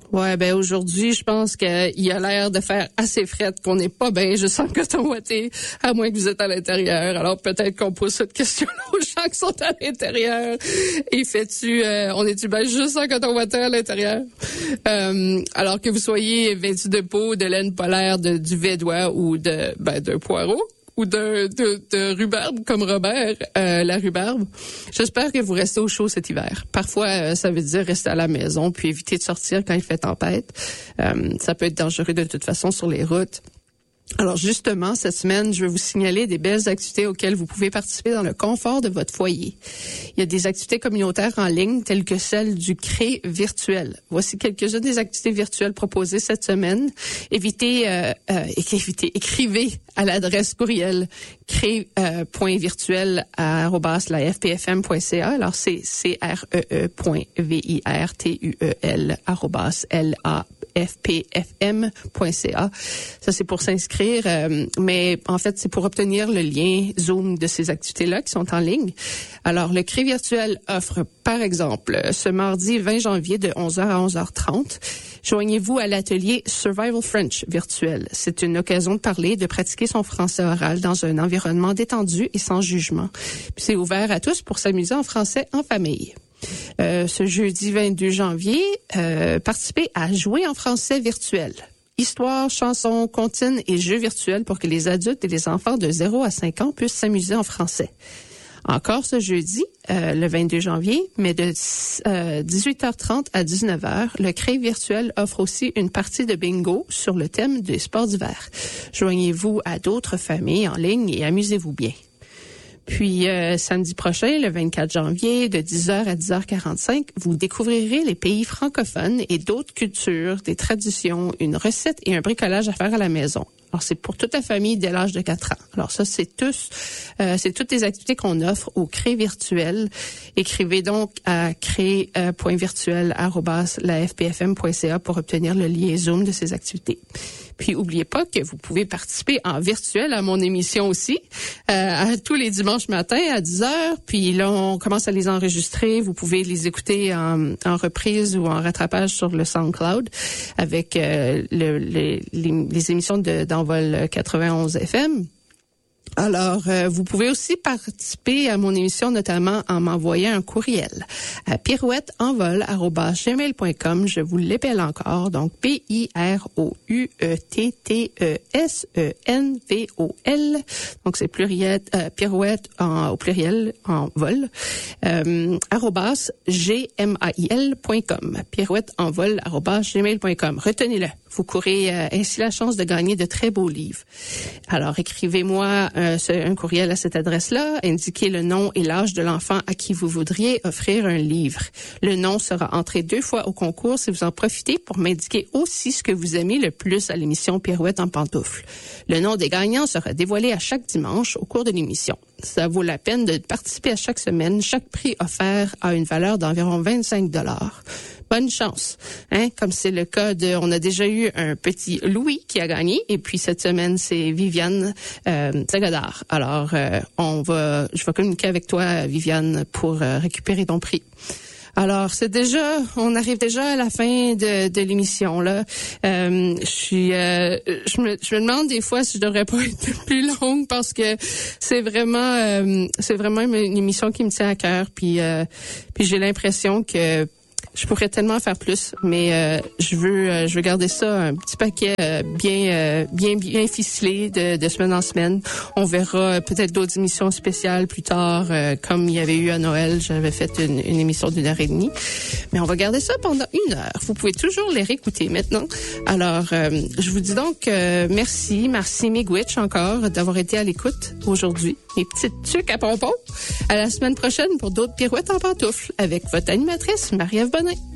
Ouais, ben aujourd'hui, je pense qu'il y a l'air de faire assez fret, qu'on n'est pas bien juste en coton ouaté, à moins que vous êtes à l'intérieur. Alors peut-être qu'on pose cette question-là aux gens qui sont à l'intérieur. Et on est-tu bien juste en coton ouaté à l'intérieur? Alors que vous soyez vêtu de peau, de laine polaire, du Védois ou d'un poireau, ou de rhubarbe comme Robert, la rhubarbe. J'espère que vous restez au chaud cet hiver. Parfois, ça veut dire rester à la maison puis éviter de sortir quand il fait tempête. Ça peut être dangereux de toute façon sur les routes. Alors justement, cette semaine, je vais vous signaler des belles activités auxquelles vous pouvez participer dans le confort de votre foyer. Il y a des activités communautaires en ligne telles que celle du CRE virtuel. Voici quelques-unes des activités virtuelles proposées cette semaine. Écrivez à l'adresse courriel cre.virtuel@lafpfm.ca. Alors c'est cree.virtuel@lafpfm.ca. Ça, c'est pour s'inscrire, mais en fait, c'est pour obtenir le lien Zoom de ces activités-là qui sont en ligne. Alors, le CRE virtuel offre, par exemple, ce mardi 20 janvier de 11h à 11h30, joignez-vous à l'atelier Survival French virtuel. C'est une occasion de parler et de pratiquer son français oral dans un environnement détendu et sans jugement. Puis c'est ouvert à tous pour s'amuser en français en famille. Ce jeudi 22 janvier, participez à Jouer en français virtuel. Histoire, chansons, comptines et jeux virtuels pour que les adultes et les enfants de 0 à 5 ans puissent s'amuser en français. Encore ce jeudi, le 22 janvier, mais de 18h30 à 19h, le CRE virtuel offre aussi une partie de bingo sur le thème des sports d'hiver. Joignez-vous à d'autres familles en ligne et amusez-vous bien. Puis samedi prochain, le 24 janvier, de 10h à 10h45, vous découvrirez les pays francophones et d'autres cultures, des traditions, une recette et un bricolage à faire à la maison. Alors, c'est pour toute la famille dès l'âge de 4 ans. Alors, ça, c'est toutes les activités qu'on offre au CRE virtuel. Écrivez donc à cree.virtuel@lafpfm.ca pour obtenir le lien Zoom de ces activités. Puis, oubliez pas que vous pouvez participer en virtuel à mon émission aussi, tous les dimanches matins à 10h. Puis là, on commence à les enregistrer. Vous pouvez les écouter en reprise ou en rattrapage sur le SoundCloud avec les émissions d'Envol 91 FM. Alors, vous pouvez aussi participer à mon émission, notamment en m'envoyant un courriel à pirouettesenvol@gmail.com. Je vous l'épelle encore, donc pirouettesenvol. Donc, c'est pluriel, pirouette au pluriel, en vol, @gmail.com. pirouettesenvol@gmail.com. Retenez-le. Vous courez ainsi la chance de gagner de très beaux livres. Alors, écrivez-moi un courriel à cette adresse-là. Indiquez le nom et l'âge de l'enfant à qui vous voudriez offrir un livre. Le nom sera entré 2 fois au concours si vous en profitez pour m'indiquer aussi ce que vous aimez le plus à l'émission Pirouette en pantoufles. Le nom des gagnants sera dévoilé à chaque dimanche au cours de l'émission. Ça vaut la peine de participer à chaque semaine. Chaque prix offert a une valeur d'environ 25 $. Bonne chance, hein? Comme c'est le cas on a déjà eu un petit Louis qui a gagné, et puis cette semaine c'est Viviane Zagadar. Alors je vais communiquer avec toi, Viviane, pour récupérer ton prix. Alors, on arrive déjà à la fin de l'émission là. Je me demande des fois si je devrais pas être plus longue parce que c'est vraiment une émission qui me tient à cœur, puis j'ai l'impression que je pourrais tellement faire plus, mais je veux garder ça un petit paquet bien ficelé de semaine en semaine. On verra peut-être d'autres émissions spéciales plus tard, comme il y avait eu à Noël. J'avais fait une émission d'1h30, mais on va garder ça pendant 1 heure. Vous pouvez toujours les réécouter maintenant. Alors, je vous dis donc merci Miigwech encore d'avoir été à l'écoute aujourd'hui. Mes petites tuques à pompons. À la semaine prochaine pour d'autres pirouettes en pantoufles avec votre animatrice Marie-Ève Bonin.